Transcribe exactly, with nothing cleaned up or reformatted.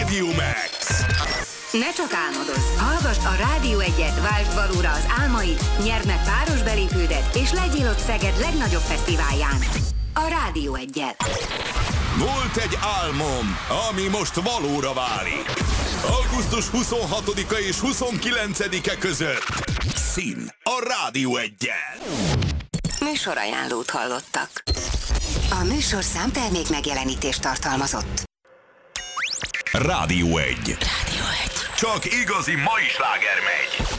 Studio Max. Ne csak álmodozz, hallgassd a Rádió egyet, váltsd valóra az álmaid, nyerd meg páros belépődet, és legyél ott Szeged legnagyobb fesztiválján. A Rádió egyet. Volt egy álmom, ami most valóra válik. augusztus huszonhatodika és huszonkilencedike között. Szín a Rádió egyen. Műsorajánlót hallottak. A műsorszám termék megjelenítést tartalmazott. Rádió egy. Rádió egy. Csak igazi mai sláger megy.